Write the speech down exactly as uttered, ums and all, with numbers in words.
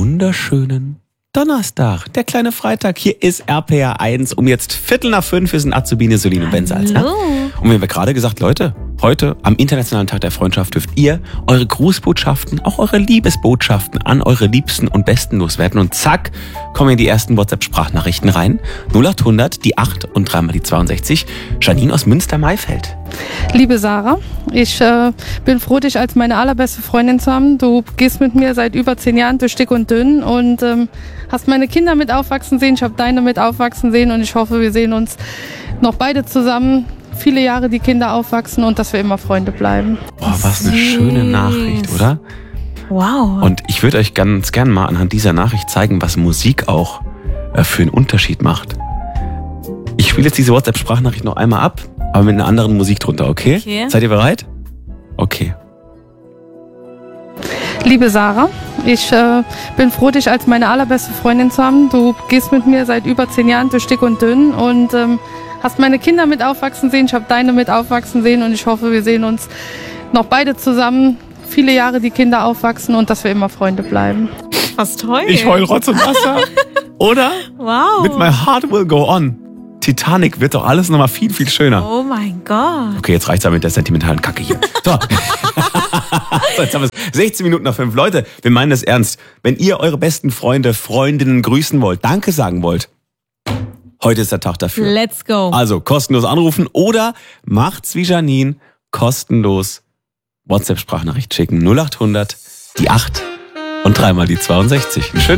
wunderschönen Donnerstag, der kleine Freitag. Hier ist R P R eins um jetzt Viertel nach fünf. Wir sind Azubine, Solin und Bensalz. Ne? Und wir haben gerade gesagt, Leute, heute am Internationalen Tag der Freundschaft dürft ihr eure Grußbotschaften, auch eure Liebesbotschaften an eure Liebsten und Besten loswerden. Und zack, kommen in die ersten WhatsApp-Sprachnachrichten rein. null acht hundert, die acht und dreimal die zweiundsechzig. Janine aus Münster-Maifeld. Liebe Sarah, ich äh, bin froh, dich als meine allerbeste Freundin zu haben. Du gehst mit mir seit über zehn Jahren durch dick und dünn und ähm, hast meine Kinder mit aufwachsen sehen. Ich habe deine mit aufwachsen sehen und ich hoffe, wir sehen uns noch beide zusammen. Viele Jahre die Kinder aufwachsen und dass wir immer Freunde bleiben. Boah, was eine schöne Nachricht, oder? Wow. Und ich würde euch ganz gern mal anhand dieser Nachricht zeigen, was Musik auch äh, für einen Unterschied macht. Ich spiele jetzt diese WhatsApp-Sprachnachricht noch einmal ab, aber mit einer anderen Musik drunter, okay? Okay. Seid ihr bereit? Okay. Liebe Sarah, ich äh, bin froh, dich als meine allerbeste Freundin zu haben. Du gehst mit mir seit über zehn Jahren durch dick und dünn und ähm, hast meine Kinder mit aufwachsen sehen. Ich habe deine mit aufwachsen sehen und ich hoffe, wir sehen uns noch beide zusammen. Viele Jahre die Kinder aufwachsen und dass wir immer Freunde bleiben. Was toll. Ich heul Rotz und Wasser. Oder? Wow. Mit My Heart Will Go On. Titanic wird doch alles nochmal viel, viel schöner. Oh mein Gott. Okay, jetzt reicht's aber mit der sentimentalen Kacke hier. So. So, jetzt haben wir es. sechzehn Minuten nach fünf. Leute, wir meinen das ernst. Wenn ihr eure besten Freunde, Freundinnen grüßen wollt, Danke sagen wollt, heute ist der Tag dafür. Let's go. Also kostenlos anrufen oder macht's wie Janine, kostenlos WhatsApp-Sprachnachricht schicken. null acht hundert, die acht und dreimal die zweiundsechzig. Schön.